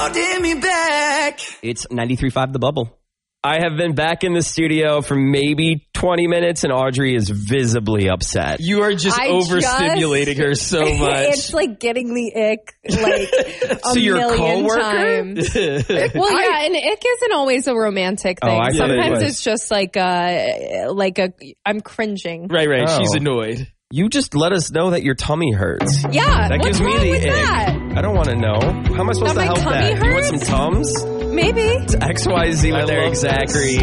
holding me back. It's 93.5 The Bubble. I have been back in the studio for maybe 20 minutes, and Audrey is visibly upset. You are just overstimulating her so much. It's like getting the ick like So a your million coworker? times. Well, yeah, and ick isn't always a romantic thing. I thought it Sometimes was. it's just like I'm cringing. Right. Oh. She's annoyed. You just let us know that your tummy hurts. Yeah, That what's gives me wrong the with ick. that? I don't want to know. How am I supposed That to my help tummy that? You want hurts? some Tums? Maybe. It's XYZ with I Eric love Zachary.